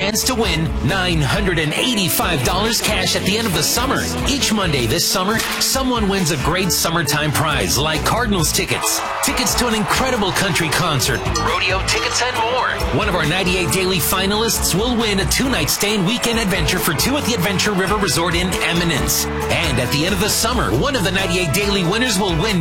chance to win $985 cash at the end of the summer. Each Monday this summer, someone wins a great summertime prize like Cardinals tickets, tickets to an incredible country concert, rodeo tickets, and more. One of our 98 Daily finalists will win a 2-night stay and weekend adventure for two at the Adventure River Resort in Eminence. And at the end of the summer, one of the 98 Daily winners will win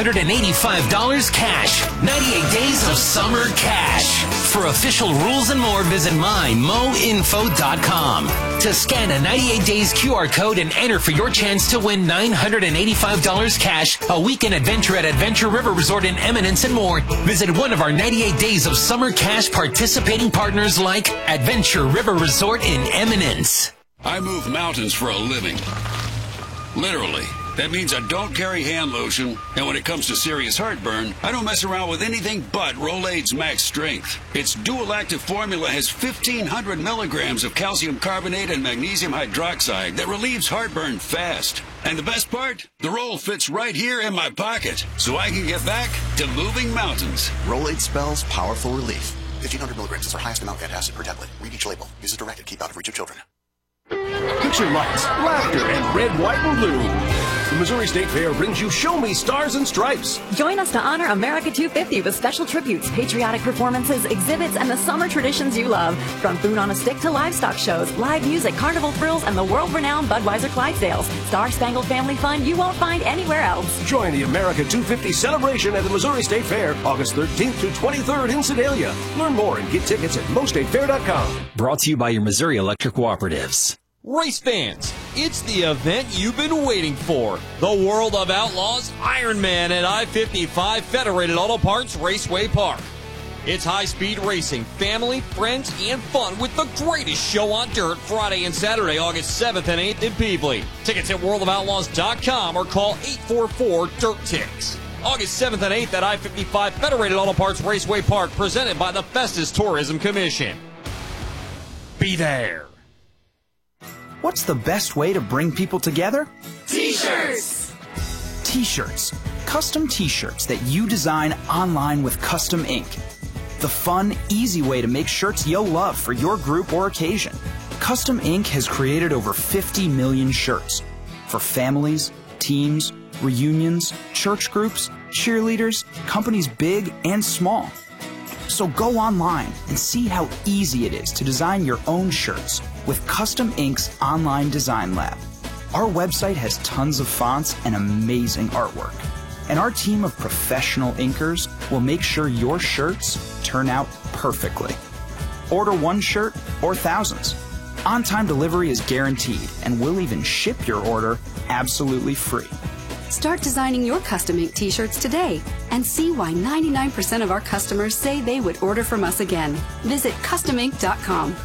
$985 cash. 98 days of summer cash. For official rules and more, visit mymoinfo.com. To scan a 98 Days QR code and enter for your chance to win $985 cash, a weekend adventure at Adventure River Resort in Eminence, and more, visit one of our 98 Days of Summer Cash participating partners like Adventure River Resort in Eminence. I move mountains for a living. Literally. That means I don't carry hand lotion, and when it comes to serious heartburn, I don't mess around with anything but Rolaids Max Strength. Its dual-active formula has 1,500 milligrams of calcium carbonate and magnesium hydroxide that relieves heartburn fast. And the best part? The roll fits right here in my pocket, so I can get back to moving mountains. Rolaids spells powerful relief. 1,500 milligrams is our highest amount of antacid per tablet. Read each label. Use as directed. Keep out of reach of children. Picture lights, laughter, and red, white, and blue. The Missouri State Fair brings you Show Me Stars and Stripes. Join us to honor America 250 with special tributes, patriotic performances, exhibits, and the summer traditions you love. From food on a stick to livestock shows, live music, carnival thrills, and the world-renowned Budweiser Clydesdales. Star-spangled family fun you won't find anywhere else. Join the America 250 celebration at the Missouri State Fair, August 13th to 23rd in Sedalia. Learn more and get tickets at mostatefair.com. Brought to you by your Missouri Electric Cooperatives. Race fans, it's the event you've been waiting for. The World of Outlaws Ironman at I-55 Federated Auto Parts Raceway Park. It's high-speed racing, family, friends, and fun with the greatest show on dirt Friday and Saturday, August 7th and 8th in Peebly. Tickets at worldofoutlaws.com or call 844-DIRT-TICKS. August 7th and 8th at I-55 Federated Auto Parts Raceway Park, presented by the Festus Tourism Commission. Be there. What's the best way to bring people together? T-shirts! T-shirts. Custom T-shirts that you design online with custom ink. The fun, easy way to make shirts you'll love for your group or occasion. Custom Ink has created over 50 million shirts for families, teams, reunions, church groups, cheerleaders, companies big and small. So go online and see how easy it is to design your own shirts with Custom Ink's online design lab. Our website has tons of fonts and amazing artwork. And our team of professional inkers will make sure your shirts turn out perfectly. Order one shirt or thousands. On-time delivery is guaranteed, and we'll even ship your order absolutely free. Start designing your custom ink t-shirts today and see why 99% of our customers say they would order from us again. Visit customink.com.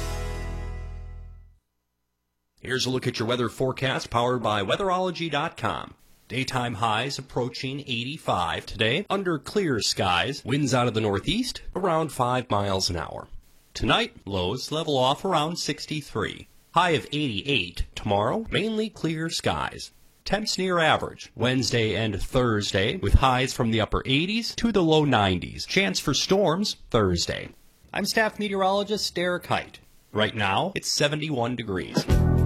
Here's a look at your weather forecast powered by weatherology.com. Daytime highs approaching 85 today under clear skies. Winds out of the northeast around 5 miles an hour. Tonight, lows level off around 63. High of 88 tomorrow, mainly clear skies. Temps near average Wednesday and Thursday with highs from the upper 80s to the low 90s. Chance for storms Thursday. I'm staff meteorologist Derek Height. Right now, it's 71 degrees.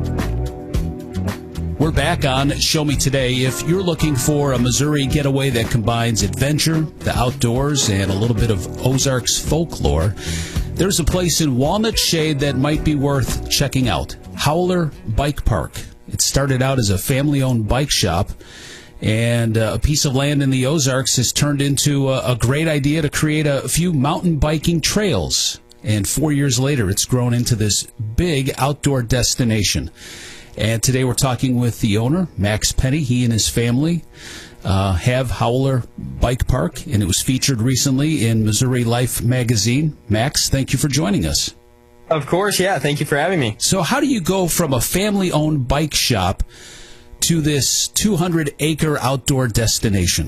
We're back on Show Me Today. If you're looking for a Missouri getaway that combines adventure, the outdoors, and a little bit of Ozarks folklore, there's a place in Walnut Shade that might be worth checking out. Howler Bike Park. It started out as a family-owned bike shop, and a piece of land in the Ozarks has turned into a great idea to create a few mountain biking trails. And 4 years later, it's grown into this big outdoor destination. And today we're talking with the owner, Max Penny. He and his family have Howler Bike Park, and it was featured recently in Missouri Life magazine. Max, thank you for joining us. Of course, yeah. Thank you for having me. So how do you go from a family-owned bike shop to this 200-acre outdoor destination?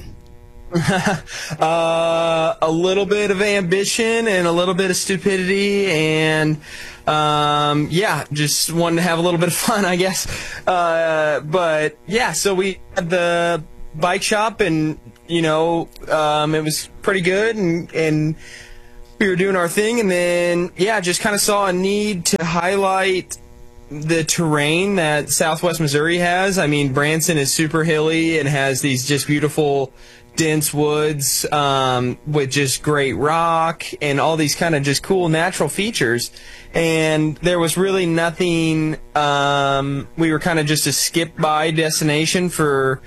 A little bit of ambition and a little bit of stupidity, and yeah, just wanted to have a little bit of fun, I guess. But yeah, so we had the bike shop, and you know, it was pretty good, and we were doing our thing, and then, just kind of saw a need to highlight the terrain that Southwest Missouri has. I mean, Branson is super hilly and has these just beautiful, dense woods with just great rock and all these kind of just cool natural features. And there was really nothing, we were kind of just a skip-by destination for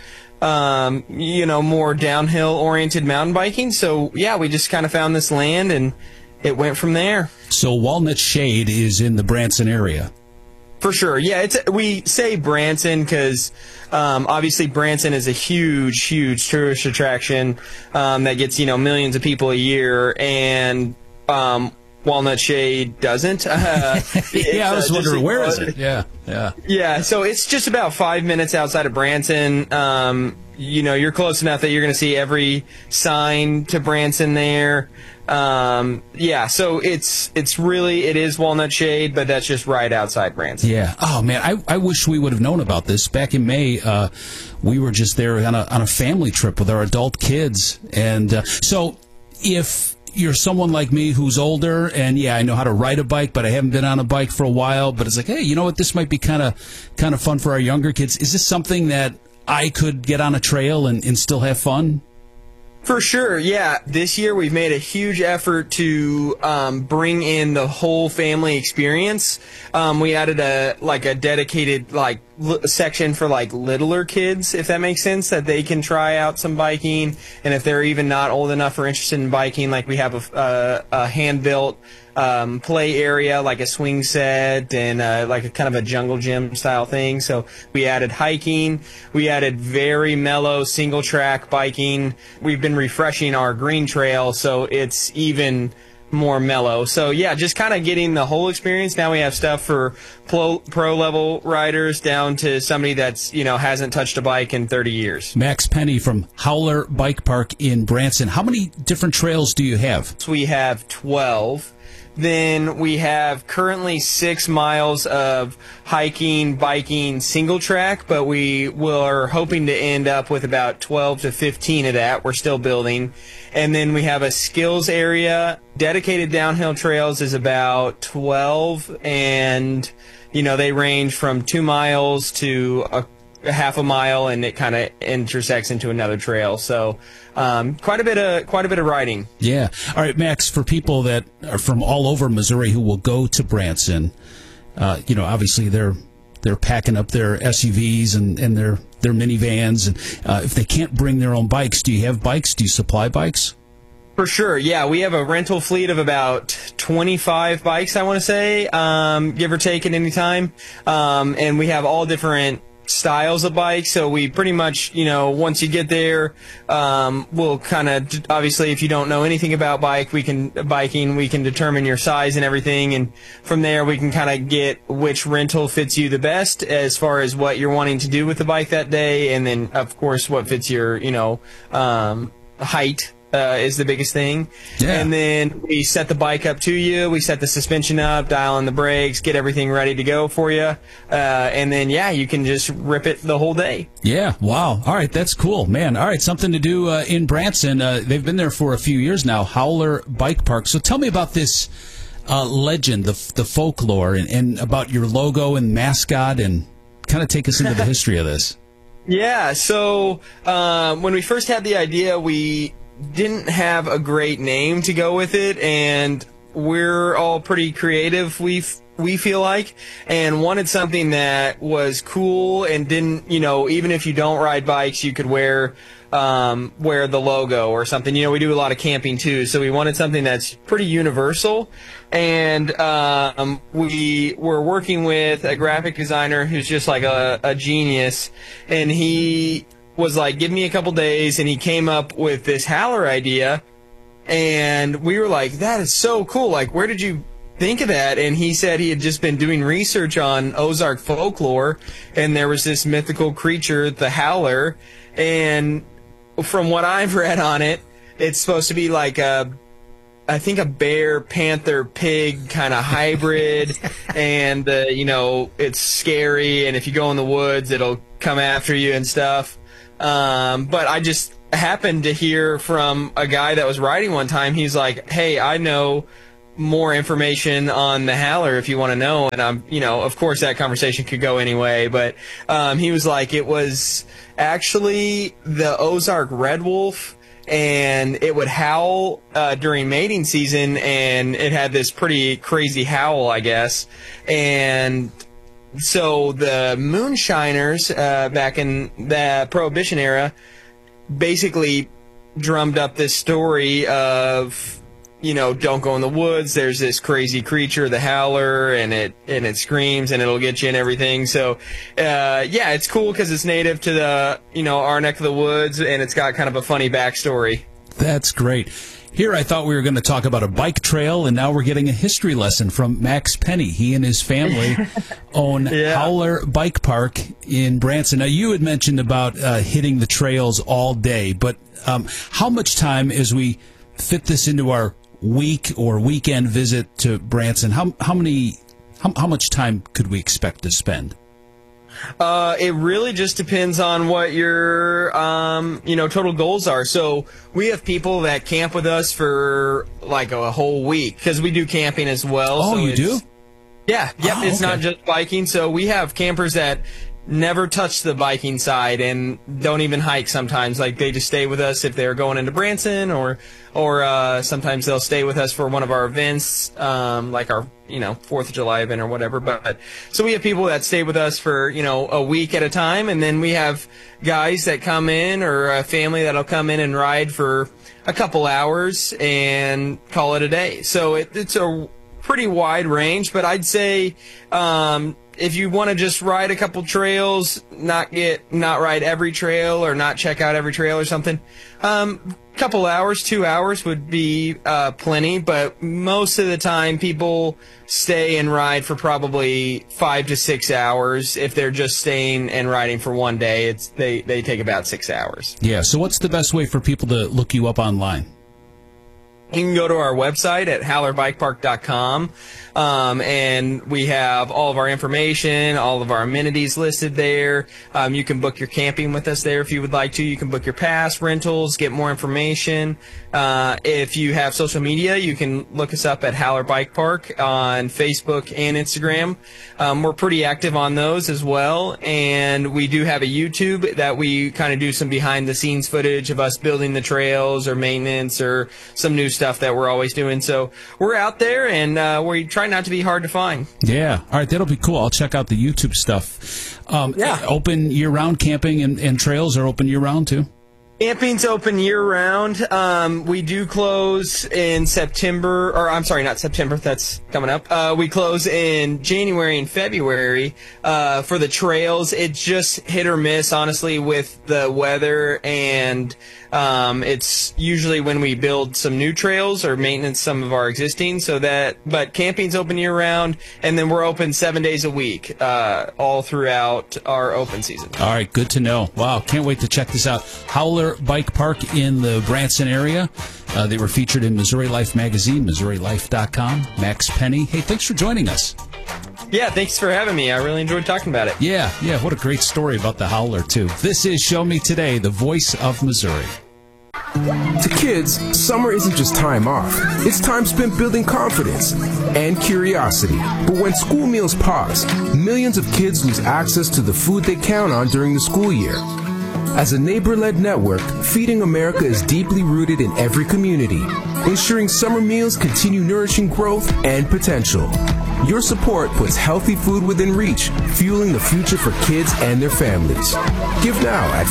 more downhill-oriented mountain biking. So, we just kind of found this land, and it went from there. So Walnut Shade is in the Branson area. For sure. Yeah, we say Branson because obviously Branson is a huge, huge tourist attraction that gets, millions of people a year, and Walnut Shade doesn't. I was wondering, where is it? Yeah, so it's just about 5 minutes outside of Branson. You're close enough that you're going to see every sign to Branson there. So it is Walnut Shade, but that's just right outside Branson. Yeah. Oh man, I wish we would have known about this back in May. We were just there on a family trip with our adult kids, and so if you're someone like me who's older, and I know how to ride a bike, but I haven't been on a bike for a while. But it's like, hey, you know what? This might be kind of fun for our younger kids. Is this something that I could get on a trail and still have fun? For sure, yeah. This year we've made a huge effort to bring in the whole family experience. We added a dedicated section for littler kids, if that makes sense, that they can try out some biking. And if they're even not old enough or interested in biking, we have a hand-built play area, like a swing set and a kind of a jungle gym style thing. So we added hiking. We added very mellow single track biking. We've been refreshing our green trail, so it's even more mellow. So just kind of getting the whole experience. Now we have stuff for pro level riders down to somebody that's hasn't touched a bike in 30 years. Max Penny from Howler Bike Park in Branson. How many different trails do you have? So we have 12. Then we have currently 6 miles of hiking, biking, single track, but we are hoping to end up with about 12 to 15 of that. We're still building. And then we have a skills area. Dedicated downhill trails is about 12, and they range from 2 miles to a half a mile, and it kind of intersects into another trail. So quite a bit of riding. Yeah. All right, Max, for people that are from all over Missouri who will go to Branson, obviously they're packing up their SUVs and their minivans, and if they can't bring their own bikes, do you have bikes? Do you supply bikes? For sure, yeah. We have a rental fleet of about 25 bikes, I want to say, give or take at any time, and we have all different styles of bikes. So we pretty much, once you get there, we'll kind of, obviously, if you don't know anything about biking, we can determine your size and everything, and from there we can kind of get which rental fits you the best as far as what you're wanting to do with the bike that day, and then of course what fits your height is the biggest thing. Yeah. And then we set the bike up to you, we set the suspension up, dial in the brakes, get everything ready to go for you, and then you can just rip it the whole day. Yeah, wow. All right, that's cool, man. All right, something to do in Branson. They've been there for a few years now, Howler Bike Park. So tell me about this legend, the folklore, and about your logo and mascot, and kind of take us into the history of this. Yeah, so when we first had the idea, we didn't have a great name to go with it, and we're all pretty creative, we feel like, and wanted something that was cool and didn't, even if you don't ride bikes, you could wear the logo or something. We do a lot of camping too, so we wanted something that's pretty universal. And we were working with a graphic designer who's just like a genius, and he was like, give me a couple days, and he came up with this Howler idea, and we were like, that is so cool, like, where did you think of that? And he said he had just been doing research on Ozark folklore, and there was this mythical creature, the Howler, and from what I've read on it, it's supposed to be like I think a bear, panther, pig kind of hybrid, and it's scary, and if you go in the woods, it'll come after you and stuff. But happened to hear from a guy that was riding one time. He's like, hey, I know more information on the Howler if you want to know. And I'm, of course that conversation could go anyway, but he was like, it was actually the Ozark Red Wolf, and it would howl during mating season, and it had this pretty crazy howl, I guess. And so the moonshiners back in the Prohibition era basically drummed up this story of, don't go in the woods. There's this crazy creature, the Howler, and it screams and it'll get you and everything. So, it's cool because it's native to the, our neck of the woods, and it's got kind of a funny backstory. That's great. Here I thought we were going to talk about a bike trail, and now we're getting a history lesson from Max Penny. He and his family own Howler Bike Park in Branson. Now, you had mentioned about hitting the trails all day, but how much time, as we fit this into our week or weekend visit to Branson, how much time could we expect to spend? It really just depends on what your total goals are. So we have people that camp with us for like a whole week because we do camping as well. Oh, so you do? Yeah. Yep. Oh, it's okay. not just biking. So we have campers that never touch the biking side and don't even hike sometimes. Like, they just stay with us if they're going into Branson, or sometimes they'll stay with us for one of our events, like our 4th of July event or whatever. But so we have people that stay with us for a week at a time, and then we have guys that come in, or a family that'll come in and ride for a couple hours and call it a day. So it's a pretty wide range, but I'd say if you want to just ride a couple trails, not ride every trail or not check out every trail or something, couple hours, 2 hours would be plenty. But most of the time, people stay and ride for probably 5 to 6 hours. If they're just staying and riding for one day, they take about 6 hours. Yeah. So what's the best way for people to look you up online? You can go to our website at HowlerBikePark.com, and we have all of our information, all of our amenities listed there. You can book your camping with us there if you would like to. You can book your pass, rentals, get more information. If you have social media, you can look us up at Howler Bike Park on Facebook and Instagram. We're pretty active on those as well, and we do have a YouTube that we kind of do some behind-the-scenes footage of us building the trails or maintenance or some new stuff that we're always doing. So we're out there, and we try not to be hard to find. Yeah. All right, that'll be cool. I'll check out the YouTube stuff. Open year-round camping and trails are open year-round too? Camping's open year-round. We do close in September, or I'm sorry, not September, that's coming up. We close in January and February for the trails. It's just hit or miss, honestly, with the weather, and it's usually when we build some new trails or maintenance some of our existing. But camping's open year-round, and then we're open 7 days a week all throughout our open season. All right, good to know. Wow, can't wait to check this out. Howler Bike Park in the Branson area. They were featured in Missouri Life magazine, MissouriLife.com. Max Penny. Hey, thanks for joining us. Yeah, thanks for having me. I really enjoyed talking about it. Yeah, what a great story about the Howler, too. This is Show Me Today, the voice of Missouri. To kids, summer isn't just time off. It's time spent building confidence and curiosity. But when school meals pause, millions of kids lose access to the food they count on during the school year. As a neighbor-led network, Feeding America is deeply rooted in every community, ensuring summer meals continue nourishing growth and potential. Your support puts healthy food within reach, fueling the future for kids and their families. Give now at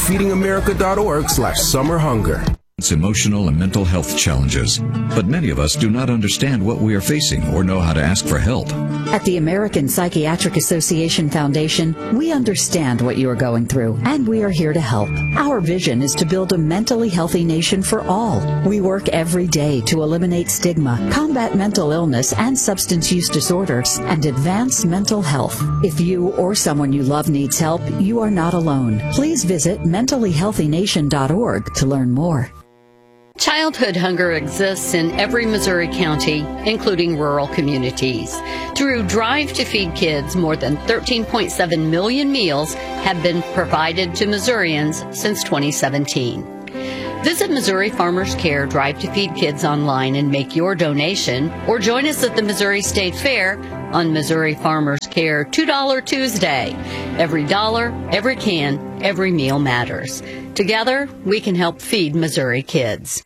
feedingamerica.org/summerhunger. Emotional and mental health challenges, but many of us do not understand what we are facing or know how to ask for help. At the American Psychiatric Association Foundation, we understand what you are going through, and we are here to help. Our vision is to build a mentally healthy nation for all. We work every day to eliminate stigma, combat mental illness and substance use disorders, and advance mental health. If you or someone you love needs help, you are not alone. Please visit mentallyhealthynation.org to learn more. Childhood hunger exists in every Missouri county, including rural communities. Through Drive to Feed Kids, more than 13.7 million meals have been provided to Missourians since 2017. Visit Missouri Farmers Care Drive to Feed Kids online and make your donation, or join us at the Missouri State Fair on Missouri Farmers Care $2 Tuesday. Every dollar, every can, every meal matters. Together, we can help feed Missouri kids.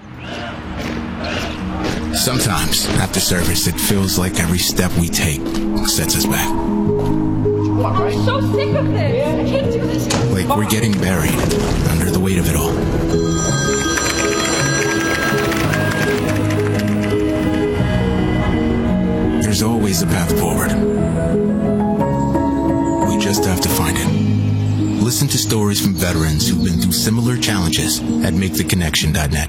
Sometimes, after service, it feels like every step we take sets us back. I'm so sick of this. I can't do this. Like we're getting buried under the weight of it all. There's always a path forward. We just have to find it. Listen to stories from veterans who've been through similar challenges at MakeTheConnection.net.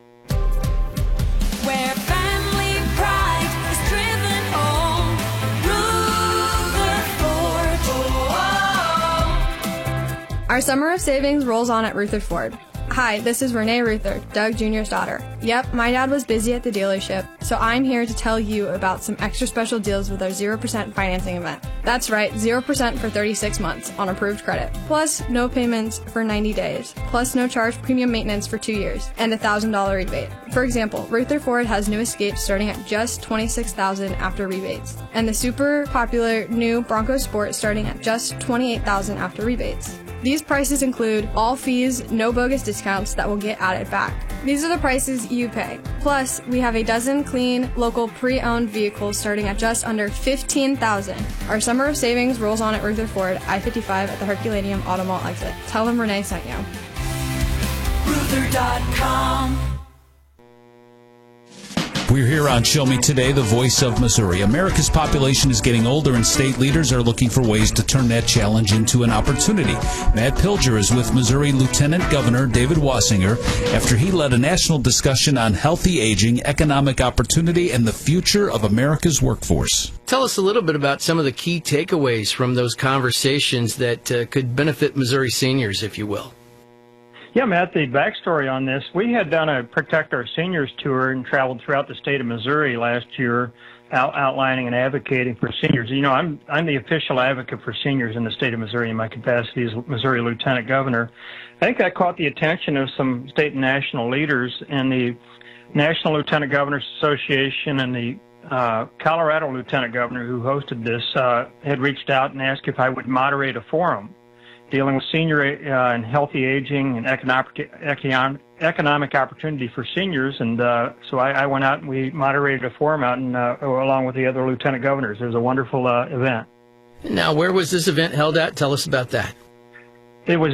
Our summer of savings rolls on at Rutherford Ford. Hi, this is Renee Ruther, Doug Jr.'s daughter. Yep, my dad was busy at the dealership, so I'm here to tell you about some extra special deals with our 0% financing event. That's right, 0% for 36 months on approved credit, plus no payments for 90 days, plus no charge premium maintenance for 2 years, and a $1,000 rebate. For example, Rutherford Ford has new Escapes starting at just $26,000 after rebates, and the super popular new Bronco Sport starting at just $28,000 after rebates. These prices include all fees, no bogus discounts that will get added back. These are the prices you pay. Plus, we have a dozen clean, local, pre-owned vehicles starting at just under $15,000. Our summer of savings rolls on at Rutherford Ford, I-55 at the Herculaneum Auto Mall exit. Tell them Renee sent you. Ruther.com. We're here on Show Me Today, the voice of Missouri. America's population is getting older, and state leaders are looking for ways to turn that challenge into an opportunity. Matt Pilger is with Missouri Lieutenant Governor David Wasinger after he led a national discussion on healthy aging, economic opportunity, and the future of America's workforce. Tell us a little bit about some of the key takeaways from those conversations that could benefit Missouri seniors, if you will. Yeah, Matt, the backstory on this, we had done a Protect Our Seniors tour and traveled throughout the state of Missouri last year outlining and advocating for seniors. You know, I'm the official advocate for seniors in the state of Missouri in my capacity as Missouri Lieutenant Governor. I think that caught the attention of some state and national leaders, and the National Lieutenant Governors Association and the Colorado Lieutenant Governor who hosted this had reached out and asked if I would moderate a forum dealing with senior and healthy aging and economic opportunity for seniors. And so I went out and we moderated a forum out and, along with the other lieutenant governors. It was a wonderful event. Now, where was this event held at? Tell us about that. It was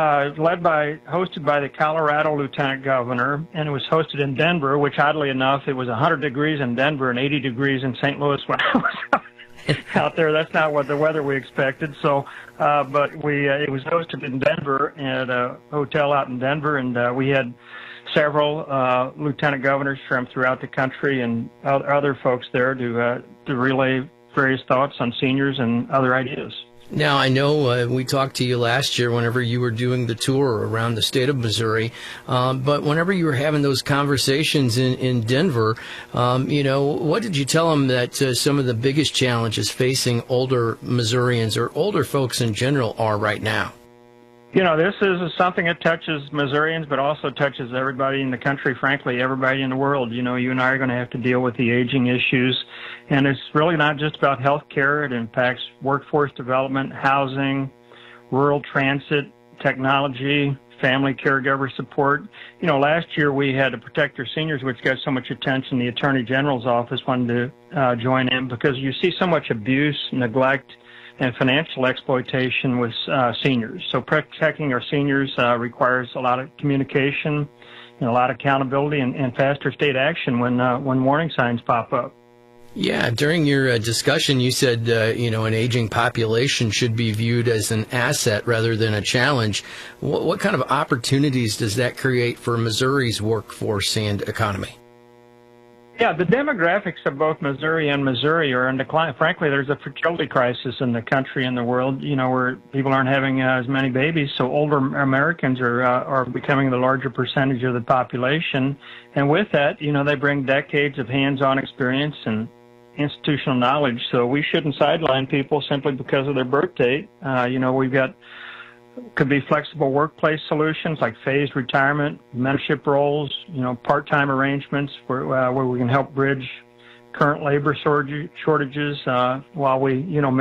hosted by the Colorado Lieutenant Governor, and it was hosted in Denver, which oddly enough, it was 100 degrees in Denver and 80 degrees in St. Louis when I was out there. That's not what the weather we expected. So, but it was hosted in Denver at a hotel out in Denver, and we had several lieutenant governors from throughout the country and other folks there to relay various thoughts on seniors and other ideas. Now, I know we talked to you last year whenever you were doing the tour around the state of Missouri, but whenever you were having those conversations in Denver, what did you tell them that some of the biggest challenges facing older Missourians or older folks in general are right now? You know, this is something that touches Missourians, but also touches everybody in the country, frankly, everybody in the world. You know, you and I are going to have to deal with the aging issues, and it's really not just about health care. It impacts workforce development, housing, rural transit, technology, family caregiver support. You know, last year we had to Protect Our Seniors, which got so much attention. The Attorney General's office wanted to join in because you see so much abuse, neglect, and financial exploitation with seniors. So protecting our seniors requires a lot of communication and a lot of accountability and faster state action when warning signs pop up. Yeah, during your discussion, you said, an aging population should be viewed as an asset rather than a challenge. What kind of opportunities does that create for Missouri's workforce and economy? Yeah, the demographics of both Missouri and Missouri are in decline. Frankly, there's a fertility crisis in the country and the world, where people aren't having as many babies. So older Americans are becoming the larger percentage of the population. And with that, they bring decades of hands-on experience and institutional knowledge. So we shouldn't sideline people simply because of their birth date. We've got Could be flexible workplace solutions like phased retirement, mentorship roles, part-time arrangements where we can help bridge current labor shortages while we,